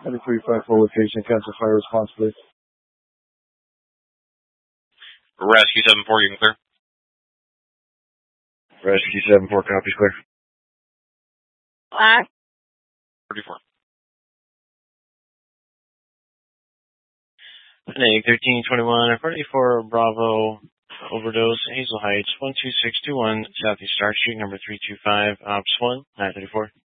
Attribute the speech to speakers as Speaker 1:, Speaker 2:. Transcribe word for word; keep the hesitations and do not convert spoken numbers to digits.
Speaker 1: ninety-three five four location, cancel fire response, please.
Speaker 2: Rescue seven four, you can clear.
Speaker 1: Rescue seven four, copies clear.
Speaker 3: Ah.
Speaker 2: thirty-four.
Speaker 4: Name thirteen twenty-one, forty-four Bravo, overdose, Hazel Heights, one two six two one, Southeast Star Street, number three two five, Ops one, nine thirty-four.